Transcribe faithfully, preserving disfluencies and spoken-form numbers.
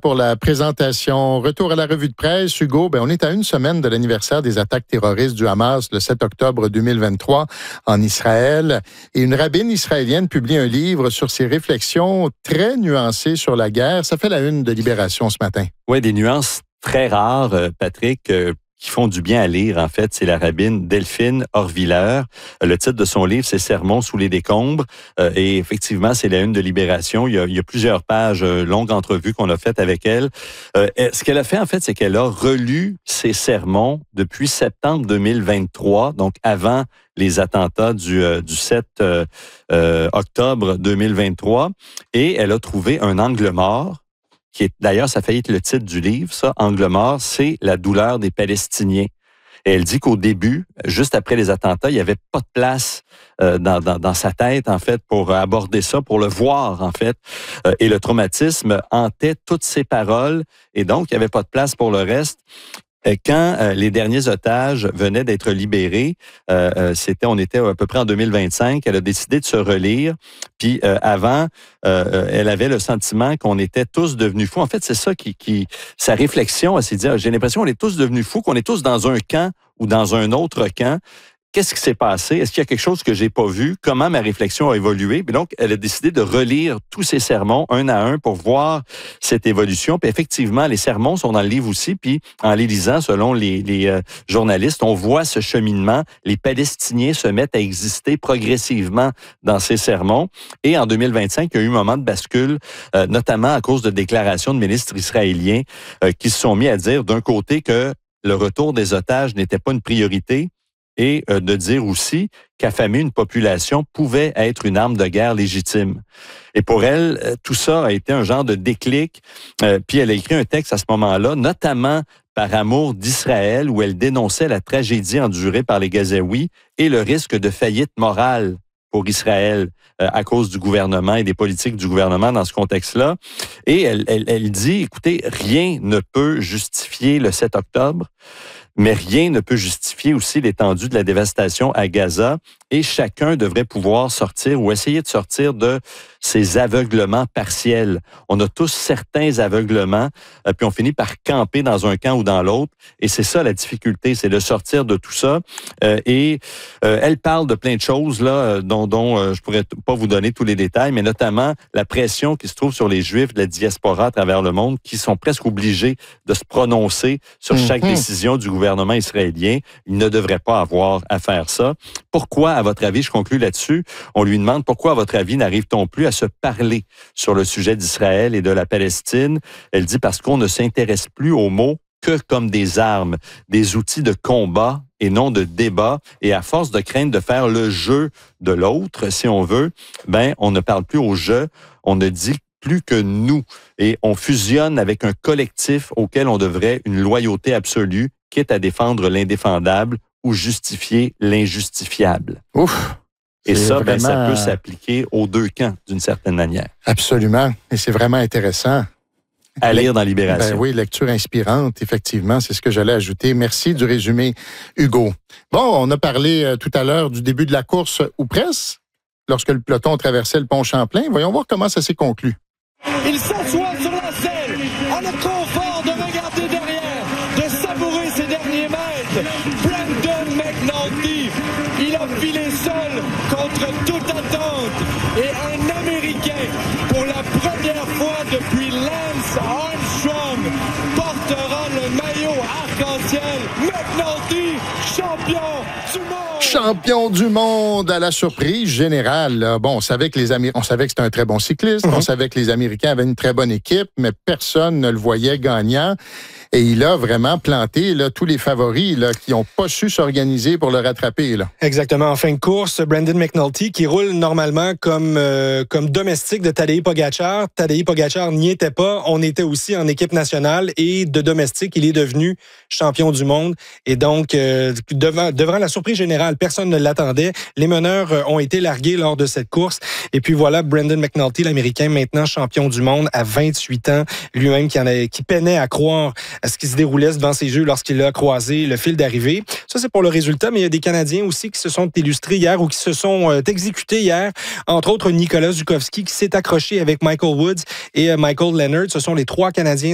pour la présentation. Retour à la revue de presse. Hugo, ben, on est à une semaine de l'anniversaire des attaques terroristes du Hamas le sept octobre deux mille vingt-trois en Israël. Et une rabbine israélienne publie un livre sur ses réflexions très nuancées sur la guerre. Ça fait la une de Libération ce matin. Oui, des nuances très rares, Patrick, euh, qui font du bien à lire, en fait. C'est la rabbine Delphine Horviller. Le titre de son livre, c'est « Sermons sous les décombres euh, ». Et effectivement, c'est la une de Libération. Il y a, il y a plusieurs pages, euh, longues entrevues qu'on a faites avec elle. Euh, ce qu'elle a fait, en fait, c'est qu'elle a relu ses sermons depuis septembre deux mille vingt-trois, donc avant les attentats du, euh, du sept euh, euh, octobre deux mille vingt-trois. Et elle a trouvé un angle mort, qui est, d'ailleurs, ça a failli être le titre du livre, ça, Angle mort, c'est la douleur des Palestiniens. Et elle dit qu'au début, juste après les attentats, il n'y avait pas de place euh, dans, dans, dans sa tête, en fait, pour aborder ça, pour le voir, en fait. Euh, et le traumatisme hantait toutes ses paroles, et donc, il n'y avait pas de place pour le reste. Quand euh, les derniers otages venaient d'être libérés, euh, euh, c'était, on était à peu près en deux mille vingt-cinq, elle a décidé de se relire. Puis euh, avant, euh, elle avait le sentiment qu'on était tous devenus fous. En fait, c'est ça qui, qui sa réflexion, elle s'est dit, j'ai l'impression qu'on est tous devenus fous, qu'on est tous dans un camp ou dans un autre camp. Qu'est-ce qui s'est passé? Est-ce qu'il y a quelque chose que j'ai pas vu? Comment ma réflexion a évolué? Puis donc, elle a décidé de relire tous ses sermons un à un pour voir cette évolution. Puis effectivement, les sermons sont dans le livre aussi. Puis en les lisant, selon les, les euh, journalistes, on voit ce cheminement. Les Palestiniens se mettent à exister progressivement dans ces sermons. Et en deux mille vingt-cinq, il y a eu un moment de bascule, euh, notamment à cause de déclarations de ministres israéliens euh, qui se sont mis à dire d'un côté que le retour des otages n'était pas une priorité, et euh, de dire aussi qu'affamer une population pouvait être une arme de guerre légitime. Et pour elle, euh, tout ça a été un genre de déclic. Euh, puis elle a écrit un texte à ce moment-là, notamment par amour d'Israël, où elle dénonçait la tragédie endurée par les Gazaouis et le risque de faillite morale pour Israël euh, à cause du gouvernement et des politiques du gouvernement dans ce contexte-là. Et elle, elle, elle dit, écoutez, rien ne peut justifier le sept octobre, mais rien ne peut justifier aussi l'étendue de la dévastation à Gaza, et chacun devrait pouvoir sortir ou essayer de sortir de ces aveuglements partiels. On a tous certains aveuglements, euh, puis on finit par camper dans un camp ou dans l'autre, et c'est ça la difficulté, c'est de sortir de tout ça. Euh, et euh, elle parle de plein de choses là, dont, dont euh, je pourrais pas vous donner tous les détails, mais notamment la pression qui se trouve sur les Juifs de la diaspora à travers le monde, qui sont presque obligés de se prononcer sur mm-hmm. chaque décision du gouvernement israélien. Ils ne devraient pas avoir à faire ça. Pourquoi, à votre avis, je conclue là-dessus, on lui demande pourquoi, à votre avis, n'arrive-t-on plus à se parler sur le sujet d'Israël et de la Palestine? Elle dit parce qu'on ne s'intéresse plus aux mots que comme des armes, des outils de combat et non de débat. Et à force de craindre de faire le jeu de l'autre, si on veut, ben on ne parle plus au jeu, on ne dit plus que nous. Et on fusionne avec un collectif auquel on devrait une loyauté absolue, quitte à défendre l'indéfendable ou justifier l'injustifiable. Ouf! Et ça, vraiment... ben, ça peut s'appliquer aux deux camps, d'une certaine manière. Absolument. Et c'est vraiment intéressant. À lire dans Libération. Ben oui, lecture inspirante, effectivement, c'est ce que j'allais ajouter. Merci du résumé, Hugo. Bon, on a parlé euh, tout à l'heure du début de la course, ou presque, lorsque le peloton traversait le pont Champlain. Voyons voir comment ça s'est conclu. Il s'assoit sur la selle, a le confort de regarder derrière, de savourer ses derniers mètres. Brandon McNulty, il a filé seul contre toute attente. Et un Américain, pour la première fois depuis Lance Armstrong, portera le maillot arc-en-ciel. McNulty, champion du monde! Champion du monde à la surprise générale. Bon, on savait que les Amé- on savait que c'était un très bon cycliste, mm-hmm. on savait que les Américains avaient une très bonne équipe, mais personne ne le voyait gagnant. Et il a vraiment planté là, tous les favoris là, qui n'ont pas su s'organiser pour le rattraper. Là. Exactement. En fin de course, Brandon McNulty, qui roule normalement comme, euh, comme domestique de Tadej Pogacar. Tadej Pogacar n'y était pas. On était aussi en équipe nationale. Et de domestique, il est devenu champion du monde. Et donc, euh, devant, devant la surprise générale, personne ne l'attendait. Les meneurs ont été largués lors de cette course. Et puis voilà, Brandon McNulty, l'Américain, maintenant champion du monde à vingt-huit ans. Lui-même qui, en a, qui peinait à croire à ce qui se déroulait devant ses yeux lorsqu'il a croisé le fil d'arrivée. Ça, c'est pour le résultat, mais il y a des Canadiens aussi qui se sont illustrés hier ou qui se sont euh, exécutés hier. Entre autres, Nicolas Zukowski qui s'est accroché avec Michael Woods et euh, Michael Leonard. Ce sont les trois Canadiens